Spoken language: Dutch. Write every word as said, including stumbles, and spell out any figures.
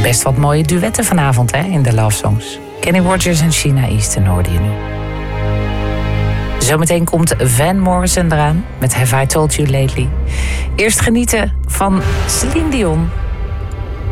best wat mooie duetten vanavond hè, in de Love Songs. Kenny Rogers en Sheena Easton hoorde je nu. Zometeen komt Van Morrison eraan met Have I Told You Lately. Eerst genieten van Celine Dion.